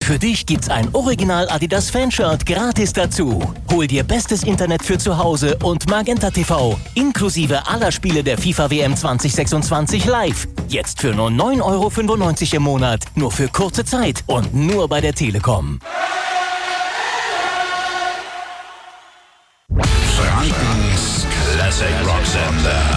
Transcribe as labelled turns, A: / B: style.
A: Für dich gibt's ein Original Adidas Fanshirt gratis dazu. Hol dir bestes Internet für zu Hause und Magenta TV, inklusive aller Spiele der FIFA WM 2026 live. Jetzt für nur 9,95 € im Monat, nur für kurze Zeit und nur bei der Telekom.